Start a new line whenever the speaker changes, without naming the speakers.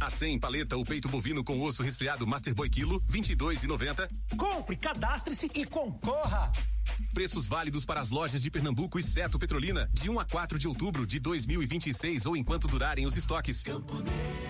A 100 paleta ou peito bovino com osso resfriado Master Boy quilo, 22,90.
Compre, cadastre-se e concorra.
Preços válidos para as lojas de Pernambuco e Seto Petrolina, de 1 a 4 de outubro de 2026 ou enquanto durarem os estoques.